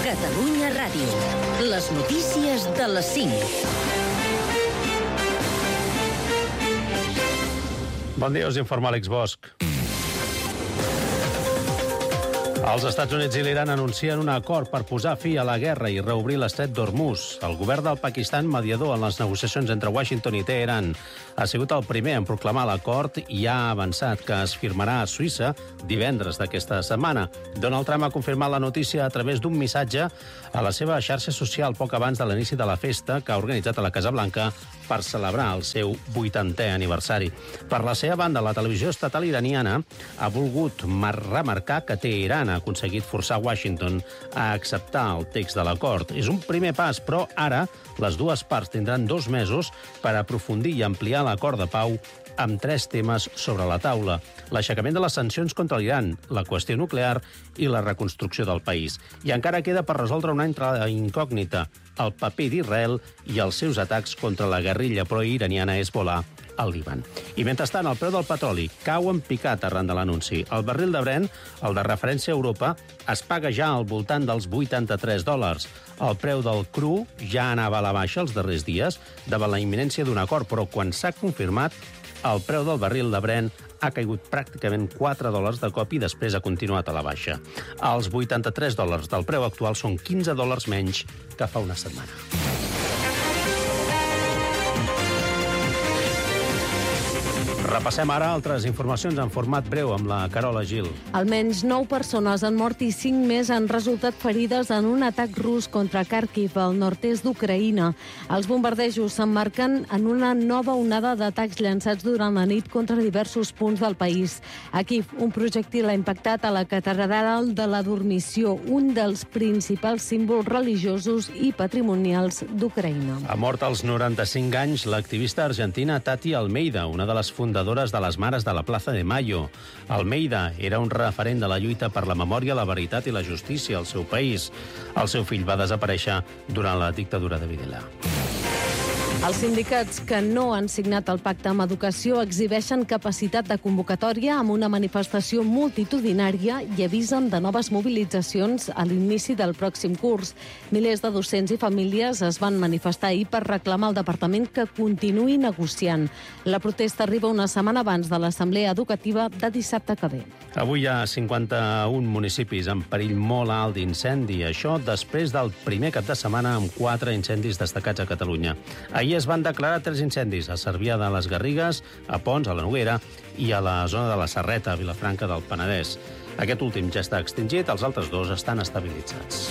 Catalunya Ràdio. Les notícies de les 5. Bon dia, us informa Àlex Bosch. Els Estats Units i l'Iran anuncien un acord per posar fi a la guerra i reobrir l'estret d'Hormuz. El govern del Pakistan, mediador en les negociacions entre Washington i Teheran, ha sigut el primer en proclamar l'acord i ha avançat que es firmarà a Suïssa divendres d'aquesta setmana. Donald Trump ha confirmat la notícia a través d'un missatge a la seva xarxa social poc abans de l'inici de la festa que ha organitzat a la Casa Blanca per celebrar el seu 80è aniversari. Per la seva banda, la televisió estatal iraniana ha volgut remarcar que Teheran ha aconseguit forçar Washington a acceptar el text de l'acord. És un primer pas, però ara les dues parts tindran 2 mesos per aprofundir i ampliar l'acord de pau amb 3 temes sobre la taula: l'aixecament de les sancions contra l'Iran, la qüestió nuclear i la reconstrucció del país. I encara queda per resoldre una altra incògnita: el paper d'Israel i els seus atacs contra la guerrilla pro-iraniana Hezbollah al Líban. I mentrestant, el preu del petroli cau en picat arran de l'anunci. El barril de Brent, el de referència a Europa, es paga ja al voltant dels $83. El preu del cru ja anava a la baixa els darrers dies davant la imminència d'un acord, però quan s'ha confirmat, el preu del barril de Brent ha caigut pràcticament $4 de cop i després ha continuat a la baixa. Els $83 del preu actual són $15 menys que fa una setmana. Repassem ara altres informacions en format breu amb la Carola Gil. Almenys 9 persones han mort i 5 més han resultat ferides en un atac rus contra Kharkiv, al nord-est d'Ucraïna. Els bombardejos s'emmarquen en una nova onada d'atacs llançats durant la nit contra diversos punts del país. A Kíev, un projectil ha impactat a la catedral de la Dormició, un dels principals símbols religiosos i patrimonials d'Ucraïna. Ha mort als 95 anys l'activista argentina Tati Almeida, una de les fundadores de les Mares de la Plaza de Mayo. Almeida era un referent de la lluita per la memòria, la veritat i la justícia al seu país. El seu fill va desaparèixer durant la dictadura de Videla. Els sindicats que no han signat el pacte amb educació exhibeixen capacitat de convocatòria amb una manifestació multitudinària i avisen de noves mobilitzacions a l'inici del pròxim curs. Milers de docents i famílies es van manifestar ahir per reclamar al departament que continuï negociant. La protesta arriba una setmana abans de l'assemblea educativa de dissabte que ve. Avui hi ha 51 municipis en perill molt alt d'incendi. Això després del primer cap de setmana amb 4 incendis destacats a Catalunya. Ahir es van declarar 3 incendis a Cervià de les Garrigues, a Pons, a la Noguera, i a la zona de la Serreta, a Vilafranca del Penedès. Aquest últim ja està extingit, els altres 2 estan estabilitzats.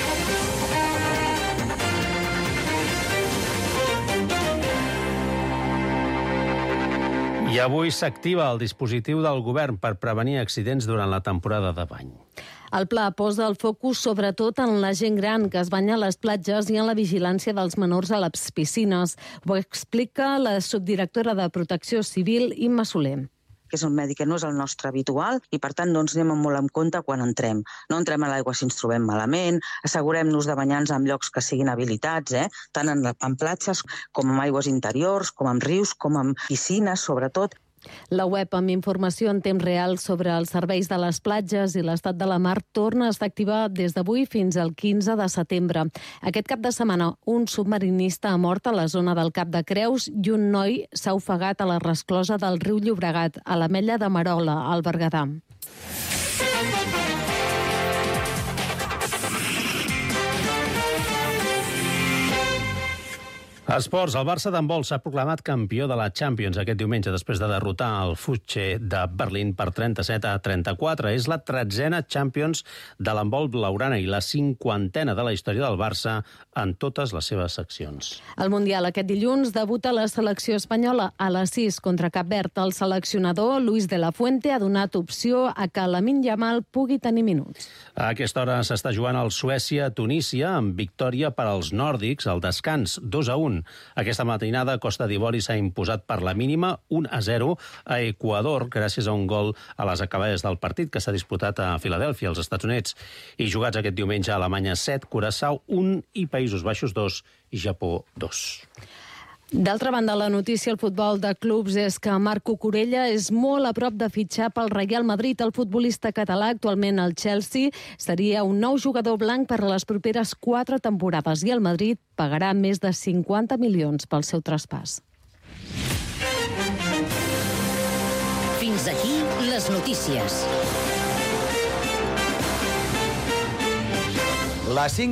I avui s'activa el dispositiu del govern per prevenir accidents durant la temporada de bany. El pla posa el focus sobretot en la gent gran que es banya a les platges i en la vigilància dels menors a les piscines. Ho explica la subdirectora de Protecció Civil, Imma Soler. Que és un medi que no és el nostre habitual i, per tant, anem molt en compte quan entrem. No entrem a l'aigua si ens trobem malament, assegurem-nos de banyar-nos en llocs que siguin habilitats, tant en platges com en aigües interiors, com en rius, com en piscines, sobretot. La web amb informació en temps real sobre els serveis de les platges i l'estat de la mar torna a estar activa des d'avui fins al 15 de setembre. Aquest cap de setmana, un submarinista ha mort a la zona del Cap de Creus i un noi s'ha ofegat a la resclosa del riu Llobregat, a l'Ametlla de Merola, al Berguedà. Esports, el Barça d'handbol s'ha proclamat campió de la Champions aquest diumenge després de derrotar el Futge de Berlín per 37-34. És la 13a Champions de l'handbol blaugrana i la 50a de la història del Barça en totes les seves seccions. Al Mundial aquest dilluns debuta la selecció espanyola a les 6 contra Cap Verd. El seleccionador Luis de la Fuente ha donat opció a que Lamine Yamal pugui tenir minuts. A aquesta hora s'està jugant el Suècia-Tunísia amb victòria per als nòrdics al descans 2-1. Aquesta matinada Costa d'Ivori s'ha imposat per la mínima 1-0 a Equador gràcies a un gol a les acabades del partit que s'ha disputat a Filadèlfia, als Estats Units, i jugats aquest diumenge a Alemanya 7, Curaçao 1 i Països Baixos 2 i Japó 2. D'altra banda, la notícia al futbol de clubs és que Marc Cucurella és molt a prop de fitxar pel Real Madrid. El futbolista català, actualment al Chelsea, seria un nou jugador blanc per a les properes 4 temporades i el Madrid pagarà més de 50 milions pel seu traspàs. Fins aquí les notícies. Les 5